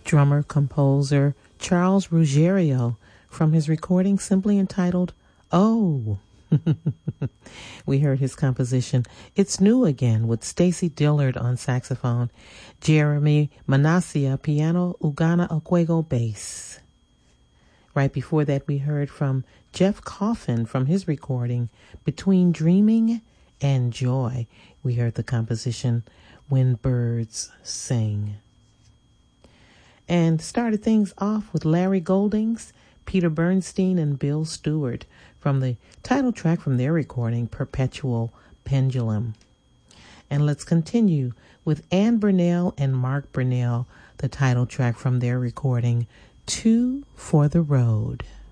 drummer-composer Charles Ruggiero from his recording simply entitled, Oh. We heard his composition, It's New Again, with Stacy Dillard on saxophone, Jeremy Manassia piano, Ugana Okwego bass. Right before that, we heard from Jeff Coffin from his recording, Between Dreaming and Joy. We heard the composition, When Birds Sing. And started things off with Larry Goldings, Peter Bernstein, and Bill Stewart from the title track from their recording, Perpetual Pendulum. And let's continue with Ann Burnell and Mark Burnell, the title track from their recording, Two for the Road.